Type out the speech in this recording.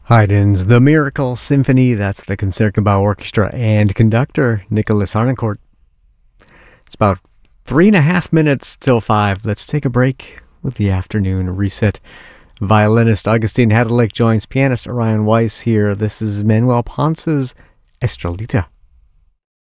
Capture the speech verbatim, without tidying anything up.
Haydn's The Miracle Symphony. That's the Concertgebouw Orchestra and conductor Nicholas Harnoncourt. It's about three and a half minutes till five. Let's take a break with the afternoon reset. Violinist Augustine Hadelich joins pianist Orion Weiss here. This is Manuel Ponce's Estrellita.